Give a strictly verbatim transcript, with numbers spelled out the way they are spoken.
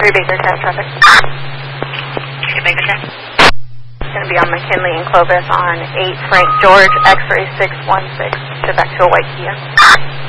three Baker Test traffic. Okay, Baker Test. It's going to be on McKinley and Clovis on eight Frank George, X-ray six one six, to back to a white Kia.